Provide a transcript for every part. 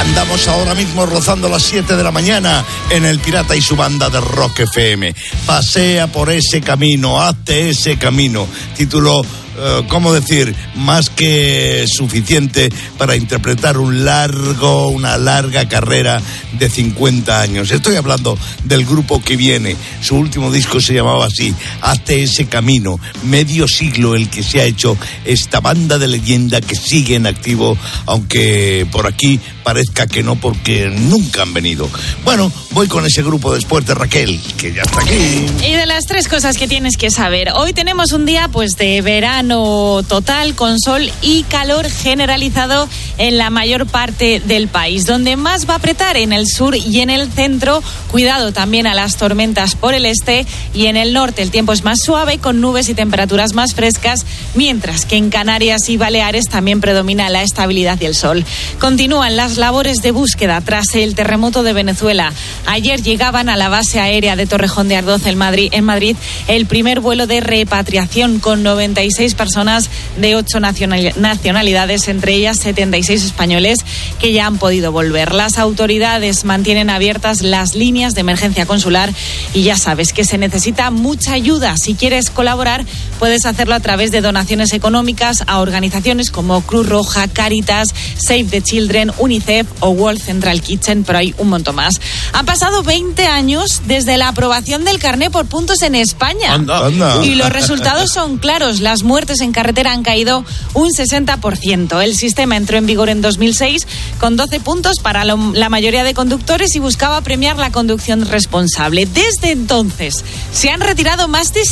Andamos ahora mismo rozando las 7 de la mañana en El Pirata y su banda de Rock FM. Pasea por ese camino, hazte ese camino. Título, ¿cómo decir? Más que suficiente para interpretar una larga carrera de 50 años. Estoy hablando del grupo que viene. Su último disco se llamaba así, Hazte ese camino. Medio siglo el que se ha hecho esta banda de leyenda que sigue en activo, aunque por aquí parezca que no, porque nunca han venido. Bueno, voy con ese grupo después de Raquel, que ya está aquí. Y de las 3 cosas que tienes que saber. Hoy tenemos un día pues de verano total, con sol y calor generalizado en la mayor parte del país. Donde más va a apretar, en el sur y en el centro. Cuidado también a las tormentas por el este, y en el norte el tiempo es más suave, con nubes y temperaturas más frescas, mientras que en Canarias y Baleares también predomina la estabilidad y el sol. Continúan las labores de búsqueda tras el terremoto de Venezuela. Ayer llegaban a la base aérea de Torrejón de Ardoz en Madrid el primer vuelo de repatriación con 96 personas de 8 nacionalidades, entre ellas 76 españoles que ya han podido volver. Las autoridades mantienen abiertas las líneas de emergencia consular y ya sabes que se necesita mucha ayuda. Si quieres colaborar, puedes hacerlo a través de donaciones económicas a organizaciones como Cruz Roja, Cáritas, Save the Children, UNICEF o World Central Kitchen, pero hay un montón más. Han pasado 20 años desde la aprobación del carné por puntos en España. Anda. Y los resultados son claros. Las muertes en carretera han caído un 60%. El sistema entró en vigor en 2006 con 12 puntos para la mayoría de conductores y buscaba premiar la conducción responsable. Desde entonces se han retirado más de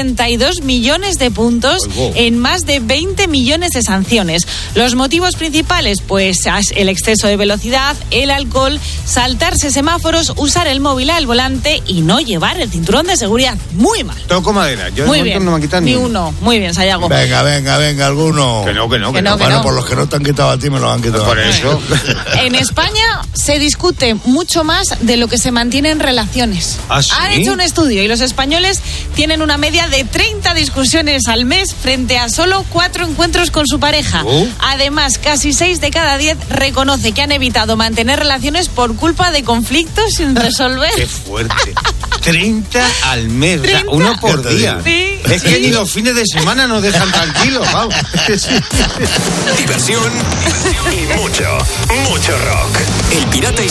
72 millones de puntos en más de 20 millones de sanciones. Los motivos principales, pues el exceso de velocidad, el alcohol, saltarse semáforos, usar el móvil al volante y no llevar el cinturón de seguridad. Muy mal. Toco madera. Yo muy bien. No me han quitado ni uno. Muy bien, Sayago. Venga, alguno. Que no. Bueno, por los que no te han quitado a ti me lo han quitado. Por eso. En España se discute mucho más de lo que se mantiene en relaciones. ¿Ah, sí? Han hecho un estudio y los españoles tienen una media de 30 discusiones al mes frente a solo 4 encuentros con su pareja. Además, casi 6 de cada 10 reconoce que han evitado mantener relaciones por culpa de conflictos sin resolver. ¡Qué fuerte! 30 al mes, 30. O sea, uno por día. Sí, es que ni los fines de semana nos dejan tranquilos, vamos. Diversión y mucho rock. El Pirata y